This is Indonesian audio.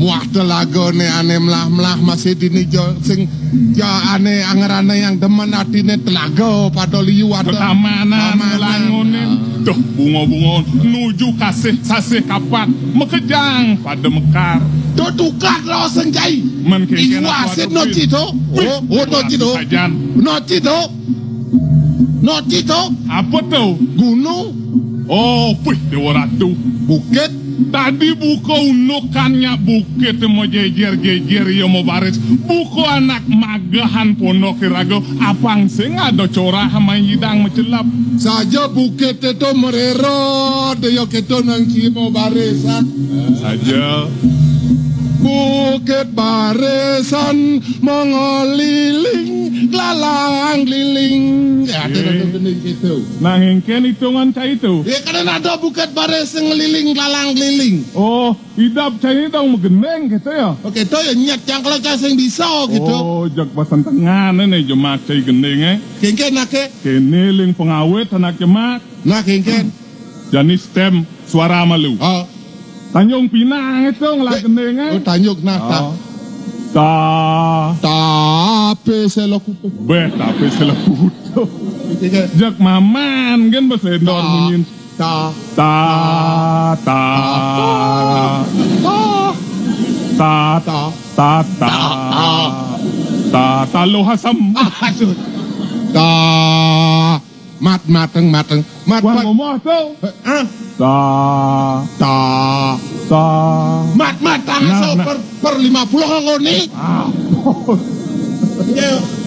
Muah telagone ane melah-melah masih dini sing ane angerane yang demen atine telaga pada liu ada ketamanan ngelangonin tuh bunga-bunga nuju kasih sasih kapat mekejang pada mekar tuh tukak lo senjai iwasit no cito no cito no cito apa tuh gunung oh puih Dewa Ratu bukit tadi buka unukannya bukit mau jejer-jejer ya mau baris buka anak magahan pondok kirago apang sing ada corah main hidang mecelap saja bukit itu merero deyo keto nang mau barisan saja bukit barisan mengeliling lalang liling ya itu nah hengken hitungan cah itu ya karena ada bukit barisan ngeliling lalang liling oh idap cah itu megeneng gitu ya oke itu ya nyat yang kalau cah sing bisa gitu oh jak pasan tengah nih jemak cah geneng kengken nake keneling pengawet anak jemak nah kengken janis stem suara malu oh Tanjung Pinang itu ngelak geneng oh Tanjung nah tapi selokuto tapi selokuto jak maman kan bahasa endor mungkin ta lo hasam mateng Wah ngomong tuh mat tangan per 50 ngoni